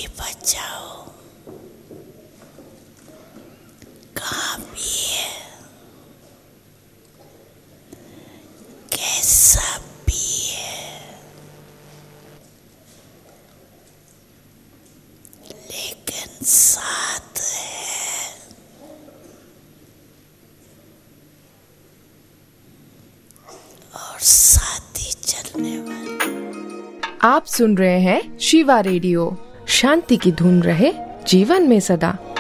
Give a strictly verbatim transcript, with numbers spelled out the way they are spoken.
भी बचाओ, कहाँ भी है, कैसा भी है, लेकिन साथ है। और साथ ही चलने वाला। आप सुन रहे हैं शिवा रेडियो। शांति की धुन रहे जीवन में सदा।